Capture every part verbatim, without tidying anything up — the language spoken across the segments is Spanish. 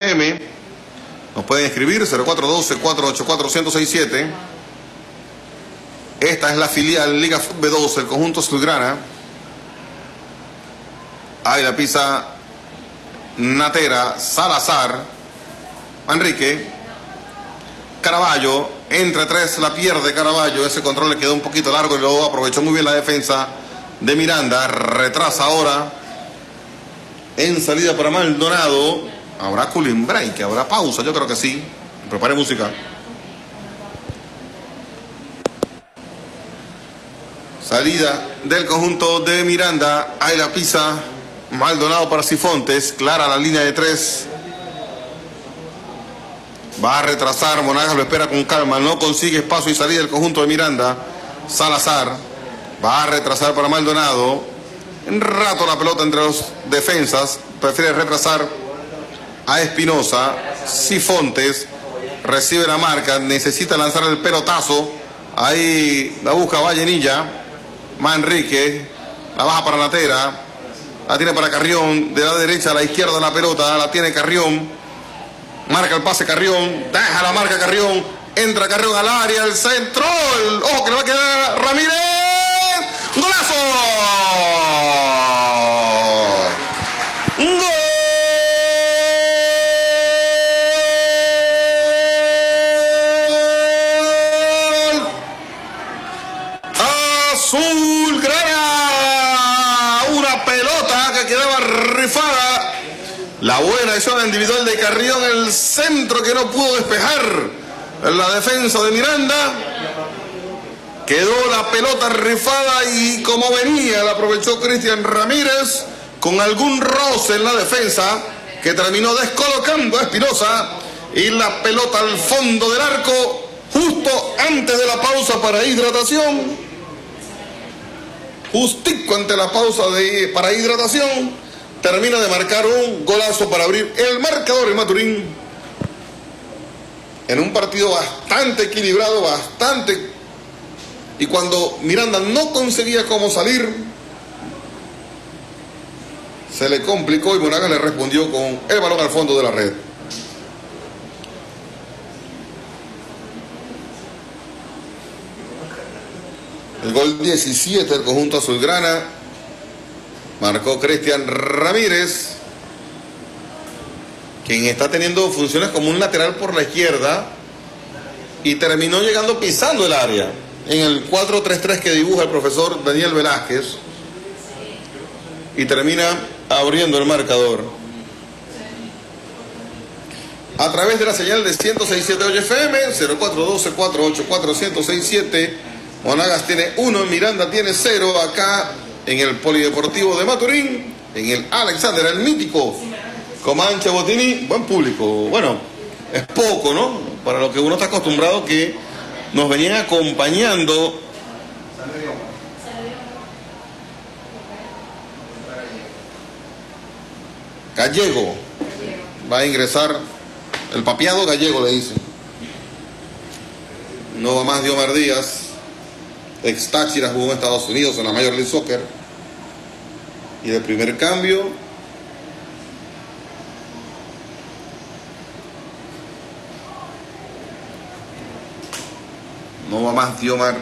M. Nos pueden escribir cero cuatro uno dos, cuatro ocho cuatro, uno cero seis siete. Esta es la filial Liga B dos, el conjunto azulgrana. Ahí la pisa Natera, Salazar, Manrique, Caraballo, entre tres la pierde Caraballo, ese control le quedó un poquito largo y lo aprovechó muy bien la defensa de Miranda. Retrasa ahora en salida para Maldonado. Habrá cooling break, habrá pausa, yo creo que sí. Prepare música. Salida del conjunto de Miranda. Ahí la pisa Maldonado para Cifontes. Clara la línea de tres. Va a retrasar. Monagas lo espera con calma. No consigue espacio y salida del conjunto de Miranda. Salazar va a retrasar para Maldonado. Un rato la pelota entre los defensas. Prefiere retrasar a Espinosa. Cifontes recibe la marca. Necesita lanzar el pelotazo. Ahí la busca Vallenilla. Manrique, la baja para Natera, la tiene para Carrión, de la derecha a la izquierda la pelota, la tiene Carrión, marca el pase Carrión, deja la marca Carrión, entra Carrión al área, el centro, el, ojo que le va a quedar Ramírez, ¡golazo! ¡Gol! Azulgrana, una pelota que quedaba rifada. La buena acción individual de Carrión, el centro que no pudo despejar la defensa de Miranda. Quedó la pelota rifada y como venía la aprovechó Cristian Ramírez con algún roce en la defensa que terminó descolocando a Espinosa y la pelota al fondo del arco justo antes de la pausa para hidratación. Justico ante la pausa de, para hidratación, termina de marcar un golazo para abrir el marcador en Maturín. En un partido bastante equilibrado, bastante... Y cuando Miranda no conseguía cómo salir, se le complicó y Monagas le respondió con el balón al fondo de la red. El gol diecisiete del conjunto azulgrana marcó Cristian Ramírez, quien está teniendo funciones como un lateral por la izquierda y terminó llegando pisando el área en el cuatro tres tres que dibuja el profesor Daniel Velázquez y termina abriendo el marcador. A través de la señal de ciento seis punto siete F M, cero cuatro uno dos, cuatro ocho cuatro, ciento seis punto siete. Monagas tiene uno, Miranda tiene cero acá en el Polideportivo de Maturín, en el Alexander, el mítico Comanche Botini. Buen público, bueno, es poco, ¿no? Para lo que uno está acostumbrado que nos venían acompañando. Gallego va a ingresar, el papiado Gallego le dicen. No va más Diomar Díaz. Ex Táchira, jugó en Estados Unidos en la Major League Soccer. Y de primer cambio no va más Diomar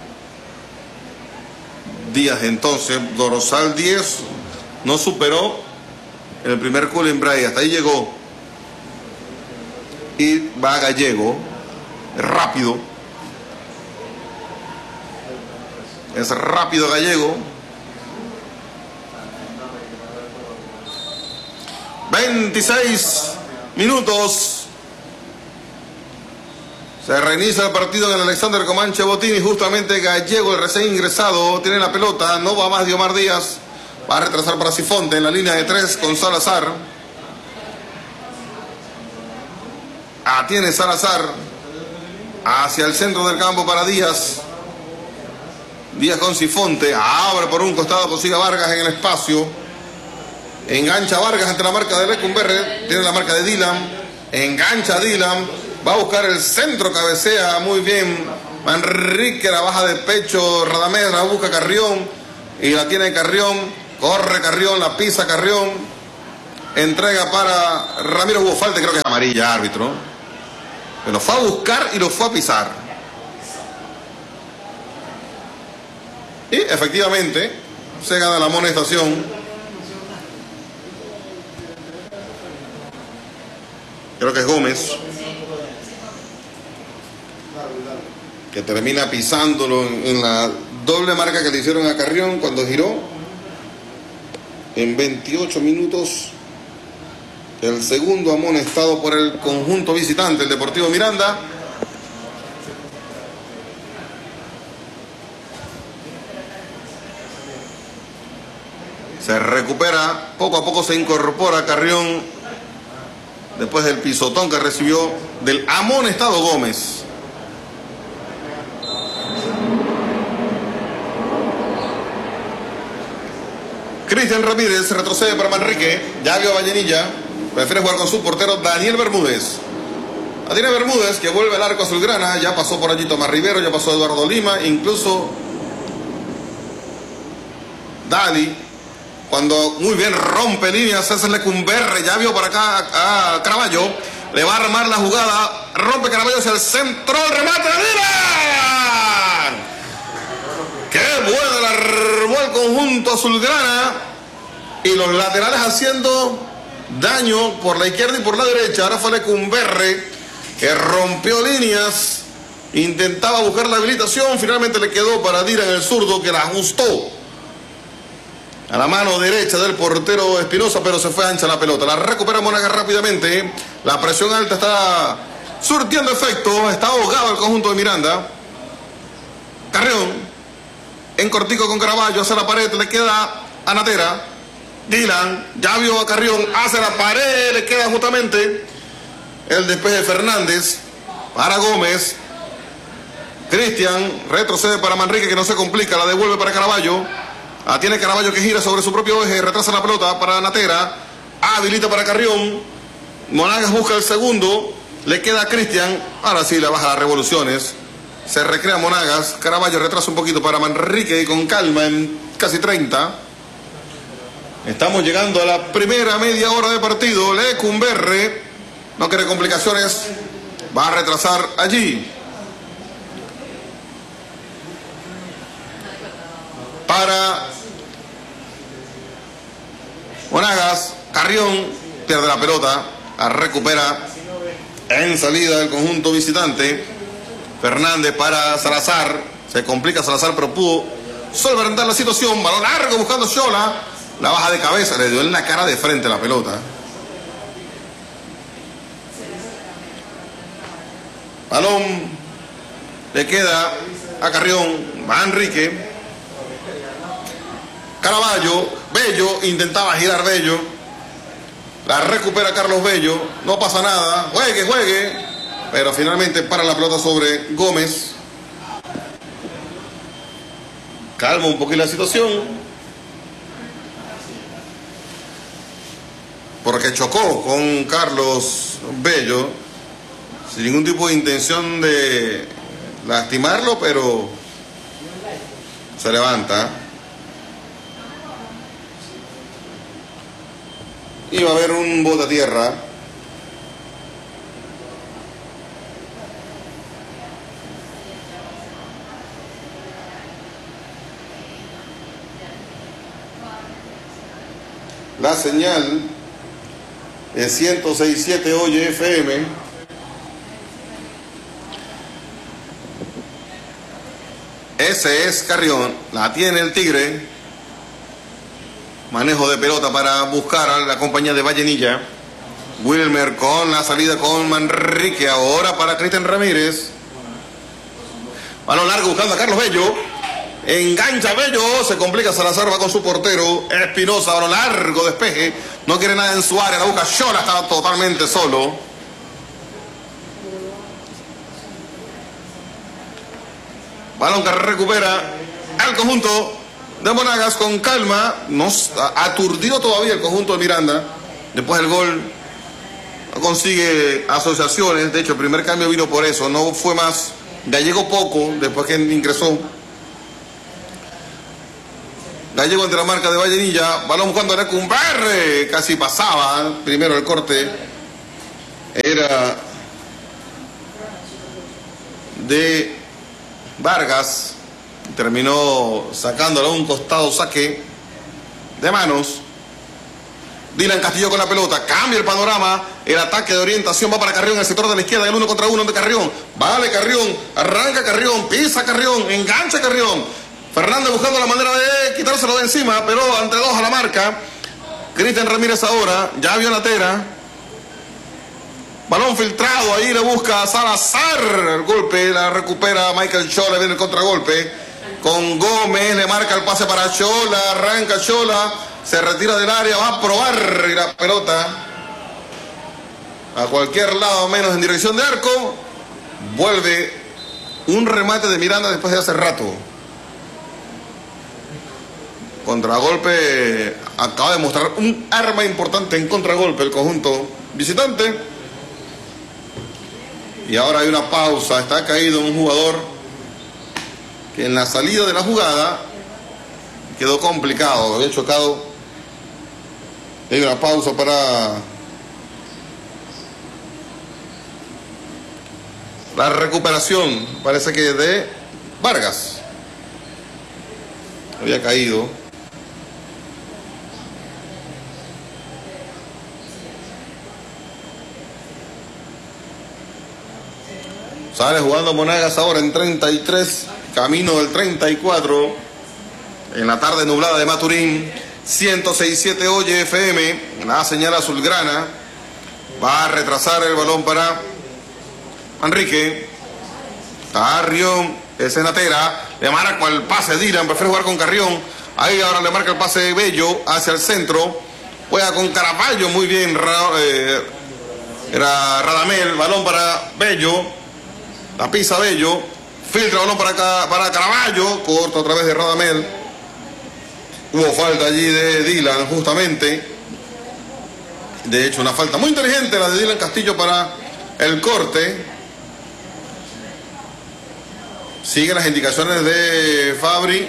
Díaz. Entonces Dorosal diez no superó en el primer cooling break, hasta ahí llegó. Y va Gallego rápido. Es rápido Gallego. veintiséis minutos. Se reinicia el partido en el Alexander Comanche Botini. Justamente Gallego, el recién ingresado, tiene la pelota. No va más Diomar Díaz. Va a retrasar para Cifonte en la línea de tres con Salazar. Ah, tiene Salazar. Hacia el centro del campo para Díaz. Díaz con Cifonte, abre por un costado, consigue a Vargas en el espacio, engancha a Vargas ante la marca de Lecumberre, tiene la marca de Dylan, engancha a Dylan, va a buscar el centro, cabecea muy bien Manrique, la baja de pecho, Radamés la busca Carrión y la tiene Carrión, corre Carrión, la pisa Carrión, Entrega para Ramiro, hubo falta, creo que es amarilla, árbitro. Pero lo fue a buscar y lo fue a pisar. Y efectivamente se gana la amonestación. Creo que es Gómez, que termina pisándolo en la doble marca que le hicieron a Carrión cuando giró. En veintiocho minutos, el segundo amonestado por el conjunto visitante, el Deportivo Miranda. Se recupera, poco a poco se incorpora Carrión después del pisotón que recibió del amonestado Gómez. Cristian Ramírez retrocede para Manrique. Ya vio a Vallenilla. Prefiere jugar con su portero Daniel Bermúdez. Daniel Bermúdez que vuelve al arco azulgrana. Ya pasó por allí Tomás Rivero, ya pasó Eduardo Lima, incluso Dali. Cuando muy bien rompe líneas, César Lecumberre. Ya vio para acá a Caraballo. Le va a armar la jugada. Rompe Caraballo hacia el centro. El remate de Dylan. Qué buena la armó el conjunto azulgrana. Y los laterales haciendo daño por la izquierda y por la derecha. Ahora fue Lecumberre que rompió líneas. Intentaba buscar la habilitación. Finalmente le quedó para Dylan el zurdo, que la ajustó a la mano derecha del portero Espinosa, pero se fue ancha la pelota. La recupera Monagas rápidamente. La presión alta está surtiendo efecto. Está ahogado el conjunto de Miranda. Carrión en cortico con Caraballo, hace la pared, le queda a Natera. Dylan ya vio a Carrión, hace la pared, le queda justamente el despeje de Fernández para Gómez. Cristian retrocede para Manrique, que no se complica, la devuelve para Caraballo. Ah, tiene Caraballo que gira sobre su propio eje, retrasa la pelota para Natera, habilita para Carrión. Monagas busca el segundo, le queda a Cristian. Ahora sí le baja las revoluciones, se recrea Monagas. Caraballo retrasa un poquito para Manrique con calma en casi treinta. Estamos llegando a la primera media hora de partido. Lecumberre no quiere complicaciones, va a retrasar allí para Monagas. Carrión pierde la pelota, la recupera en salida del conjunto visitante. Fernández para Salazar, se complica Salazar, pero pudo solventar la situación. Balón largo buscando Xola, la baja de cabeza, le dio en la cara de frente la pelota. Balón le queda a Carrión, va Enrique. Caraballo, Bello, intentaba girar Bello, la recupera Carlos Bello, no pasa nada, juegue, juegue, pero finalmente para la pelota sobre Gómez. Calma un poquito la situación, porque chocó con Carlos Bello, sin ningún tipo de intención de lastimarlo, pero se levanta. Y va a haber un bote a tierra. La señal es ciento seis punto siete Oye F M. Ese es Carrión. La tiene el Tigre. Manejo de pelota para buscar a la compañía de Vallenilla. Wilmer con la salida con Manrique. Ahora para Cristian Ramírez. Balón largo buscando a Carlos Bello. Engancha Bello. Se complica Salazar, va con su portero Espinosa. Balón largo, despeje. No quiere nada en su área. La busca Xola. Estaba totalmente solo. Balón que recupera al conjunto de Monagas con calma. Nos aturdió todavía el conjunto de Miranda. Después del gol no consigue asociaciones. De hecho el primer cambio vino por eso. No fue más. Ya llegó poco después que ingresó Gallego ante la marca de Vallenilla. Balón buscando a Lecumberri. Casi pasaba. Primero el corte era de Vargas. Terminó sacándolo a un costado, saque de manos. Dylan Castillo con la pelota, cambia el panorama, el ataque de orientación va para Carrión en el sector de la izquierda, el uno contra uno de Carrión, vale Carrión, arranca Carrión, pisa Carrión, engancha Carrión, Fernández buscando la manera de quitárselo de encima, pero ante dos a la marca, Cristian Ramírez ahora, ya vio la tera, balón filtrado, ahí le busca a Salazar, el golpe, la recupera Michael Chola, viene el contragolpe, con Gómez, le marca el pase para Chola, arranca Chola, se retira del área, va a probar la pelota a cualquier lado menos en dirección de arco. Vuelve un remate de Miranda después de hace rato. Contragolpe, acaba de mostrar un arma importante en contragolpe el conjunto visitante. Y ahora hay una pausa, está caído un jugador que en la salida de la jugada quedó complicado, había chocado. Hay una pausa para la recuperación, parece que de Vargas. Había caído. Sale jugando Monagas ahora en treinta y tres, camino del treinta y cuatro, en la tarde nublada de Maturín. ciento seis punto siete Oye F M, la señal azulgrana, va a retrasar el balón para Manrique, Carrión, es Natera, le marca el pase Dylan, prefiere jugar con Carrión, ahí ahora le marca el pase Bello hacia el centro, juega con Caraballo, muy bien, eh, era Radamel, balón para Bello, la pisa Bello, filtra balón para, para Caraballo, corta otra vez de Radamel. Hubo falta allí de Dylan, justamente. De hecho, una falta muy inteligente la de Dylan Castillo para el corte. Sigue las indicaciones de Fabri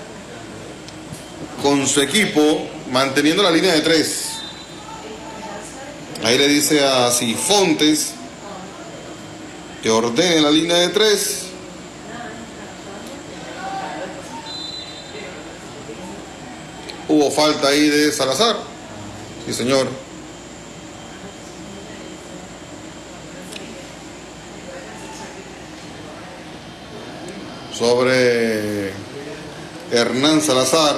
con su equipo, manteniendo la línea de tres. Ahí le dice a Cifontes que ordene la línea de tres. Hubo falta ahí de Salazar. Sí, señor. Sobre Hernán Salazar.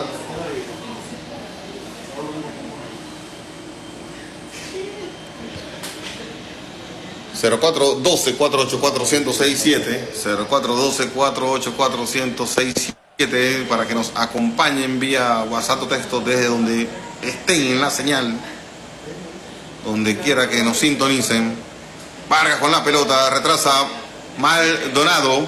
cero cuatro doce, cuatro ocho cuatro, uno cero seis siete. cero cuatro doce, cuatro ocho cuatro, uno cero seis siete. Para que nos acompañen vía WhatsApp o texto desde donde estén en la señal, donde quiera que nos sintonicen. Vargas con la pelota, retrasa Maldonado,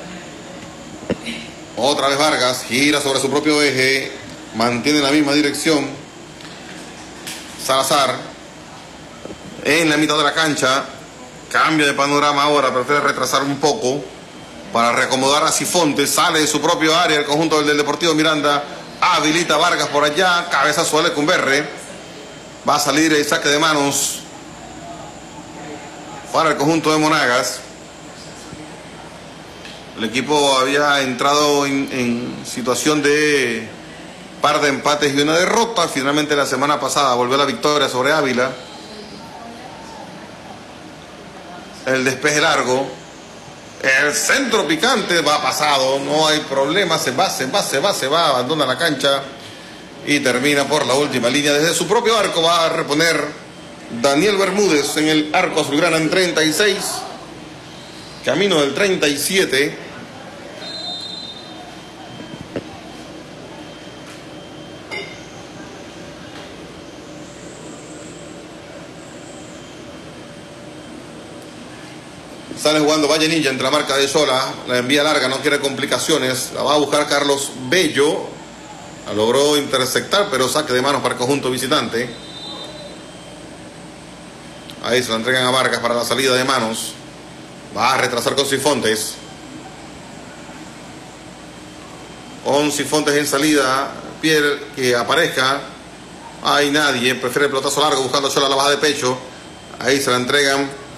otra vez Vargas, gira sobre su propio eje, mantiene la misma dirección. Salazar en la mitad de la cancha, cambia de panorama ahora, prefiere retrasar un poco para reacomodar a Cifontes, sale de su propio área el conjunto del, del Deportivo Miranda, habilita Vargas por allá, cabezazo de Lecumberri, va a salir el saque de manos para el conjunto de Monagas. El equipo había entrado en, en situación de par de empates y una derrota, finalmente la semana pasada volvió la victoria sobre Ávila, el despeje largo. El centro picante va pasado, no hay problema, se va, se va, se va, se va, abandona la cancha y termina por la última línea. Desde su propio arco va a reponer Daniel Bermúdez en el arco azulgrana en treinta y seis, camino del treinta y siete. Sale jugando Vallenilla entre la marca de Sola, la envía larga, no quiere complicaciones, la va a buscar Carlos Bello, la logró interceptar, pero saque de manos para el conjunto visitante. Ahí se la entregan a Vargas para la salida de manos, va a retrasar con Cifontes, con Cifontes en salida, Pierre que aparezca. Hay nadie, prefiere el pelotazo largo buscando sola la baja de pecho. Ahí se la entregan